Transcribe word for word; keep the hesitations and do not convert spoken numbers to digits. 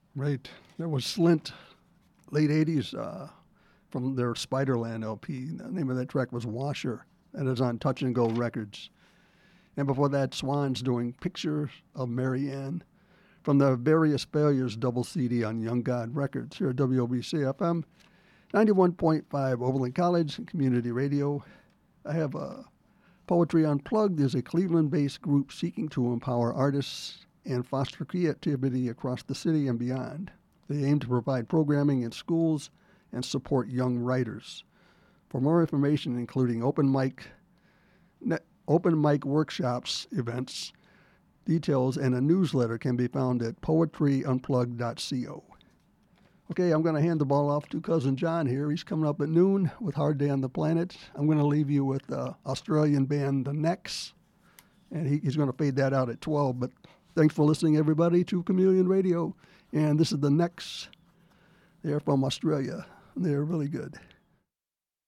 Right. There was Slint, late eighties, uh, from their Spiderland L P. The name of that track was Washer, and it's on Touch and Go Records. And before that, Swans doing Pictures of Mary Ann from the Various Failures double C D on Young God Records here at W O B C F M, ninety-one point five Overland College Community Radio. I have a Poetry Unplugged is a Cleveland-based group seeking to empower artists and foster creativity across the city and beyond. They aim to provide programming in schools and support young writers. For more information, including open mic, net, open mic workshops, events, details, and a newsletter can be found at poetry unplugged dot co. Okay, I'm going to hand the ball off to Cousin John here. He's coming up at noon with Hard Day on the Planet. I'm going to leave you with the Australian band The Necks, and he, he's going to fade that out at twelve. But thanks for listening, everybody, to Chameleon Radio. And this is The Necks. They're from Australia. They're really good.